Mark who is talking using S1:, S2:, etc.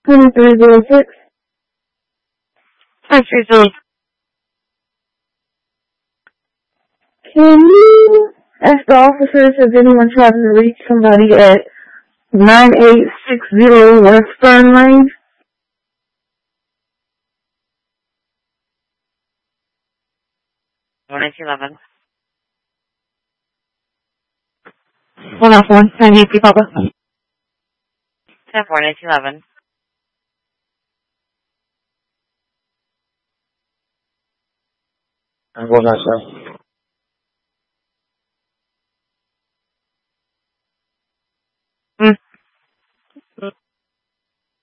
S1: 2306.
S2: Hi, Cecil.
S1: Can you ask the officers if anyone tried to reach somebody at 9860 West Fern Lane?
S2: One 11. Hold on, phone. 98 Papa. 10-4, 11.
S3: I'm going outside.